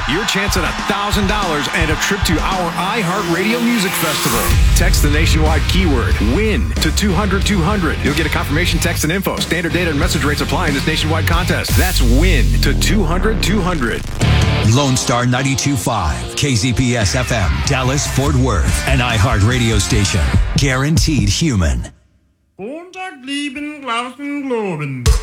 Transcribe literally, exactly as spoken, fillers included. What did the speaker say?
your chance at one thousand dollars and a trip to our iHeartRadio Music Festival. Text the nationwide keyword WIN to two hundred two hundred. You'll get a confirmation text and info. Standard data and message rates apply in this nationwide contest. That's WIN to two hundred two hundred. Lone Star ninety-two point five, K Z P S F M, Dallas, Fort Worth, an iHeart radio station. Guaranteed human. Montag, lieben, Glauben, Globen.